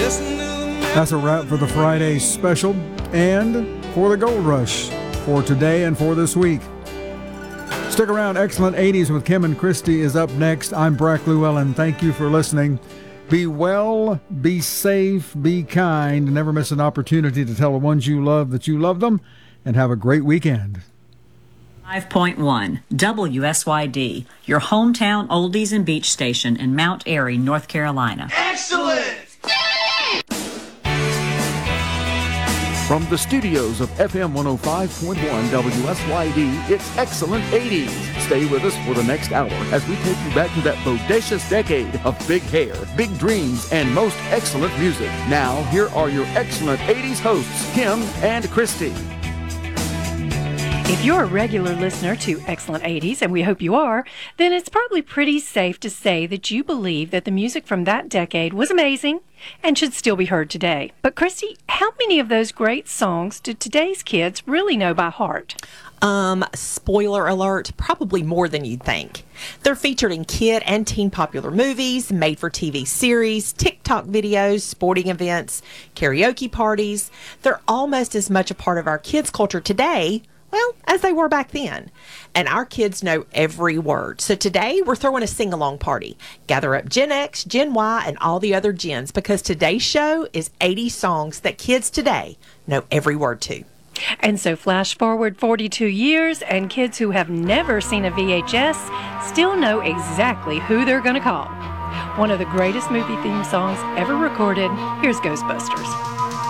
That's a wrap for the Friday special and for the Gold Rush for today and for this week. Stick around. Excellent 80s with Kim and Christy is up next. I'm Brack Llewellyn. Thank you for listening. Be well, be safe, be kind. Never miss an opportunity to tell the ones you love that you love them, and have a great weekend. 5.1 WSYD, your hometown oldies and beach station in Mount Airy, North Carolina. Excellent! From the studios of FM 105.1 WSYD, it's Excellent 80s. Stay with us for the next hour as we take you back to that bodacious decade of big hair, big dreams, and most excellent music. Now, here are your Excellent 80s hosts, Kim and Christy. If you're a regular listener to Excellent 80s, and we hope you are, then it's probably pretty safe to say that you believe that the music from that decade was amazing and should still be heard today. But Christy, how many of those great songs do today's kids really know by heart? Spoiler alert, probably more than you'd think. They're featured in kid and teen popular movies, made-for-TV series, TikTok videos, sporting events, karaoke parties. They're almost as much a part of our kids' culture today, well, as they were back then. And our kids know every word. So today, we're throwing a sing-along party. Gather up Gen X, Gen Y, and all the other gens, because today's show is 80 songs that kids today know every word to. And so flash forward 42 years, and kids who have never seen a VHS still know exactly who they're going to call. One of the greatest movie theme songs ever recorded. Here's Ghostbusters.